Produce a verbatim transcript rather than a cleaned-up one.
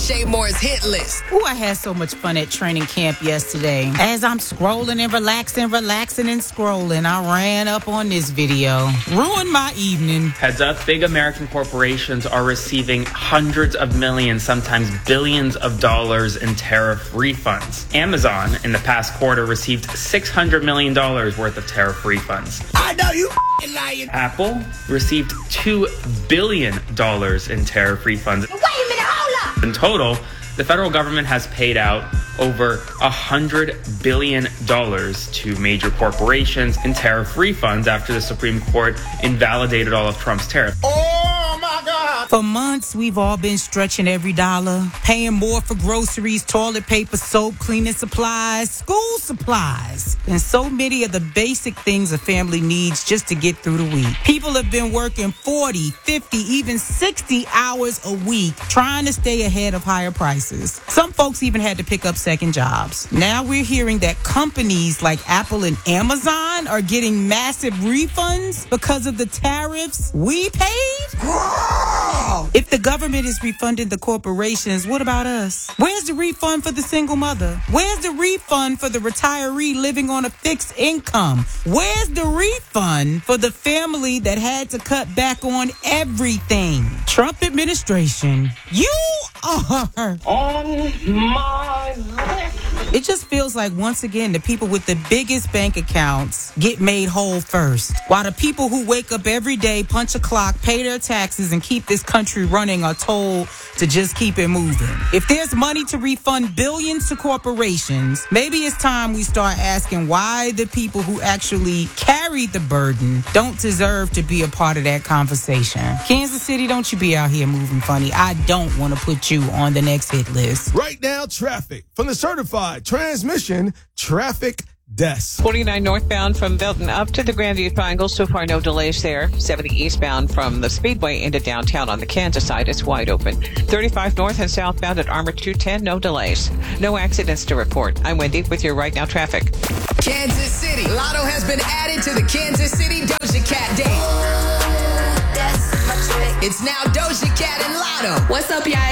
Shay Moore's hit list. Ooh, I had so much fun at training camp yesterday. As I'm scrolling and relaxing, relaxing and scrolling, I ran up on this video. Ruined my evening. Heads up, big American corporations are receiving hundreds of millions, sometimes billions of dollars in tariff refunds. Amazon, in the past quarter, received six hundred million dollars worth of tariff refunds. I know you lying. Apple received two billion dollars in tariff refunds. Wait a minute, hold up. In total, the federal government has paid out over one hundred billion dollars to major corporations in tariff refunds after the Supreme Court invalidated all of Trump's tariffs. Oh, my God. For months, we've all been stretching every dollar, paying more for groceries, toilet paper, soap, cleaning supplies, school supplies, and so many of the basic things a family needs just to get through the week. People have been working forty, fifty, even sixty hours a week trying to stay ahead of higher prices. Some folks even had to pick up second jobs. Now we're hearing that companies like Apple and Amazon are getting massive refunds because of the tariffs we paid. If the government is refunding the corporations, what about us? Where's the refund for the single mother? Where's the refund for the retiree living on a fixed income? Where's the refund for the family that had to cut back on everything? Trump administration, you are On my left. It just feels like, once again, the people with the biggest bank accounts get made whole first, while the people who wake up every day, punch a clock, pay their taxes, and keep this country running are told to just keep it moving. If there's money to refund billions to corporations, maybe it's time we start asking why the people who actually carry the burden don't deserve to be a part of that conversation. Kansas City, don't you be out here moving funny. I don't want to put you on the next hit list. Right now, traffic from the certified transmission traffic desk. forty-nine northbound from Belton up to the Grandview Triangle. So far, no delays there. seventy eastbound from the Speedway into downtown on the Kansas side. It's wide open. thirty-five north and southbound at Armour two ten. No delays. No accidents to report. I'm Wendy with your Right Now traffic. Kansas City. Lotto has been added to the Kansas City Doja Cat Day. It's now Doja Cat and Lotto. What's up, y'all?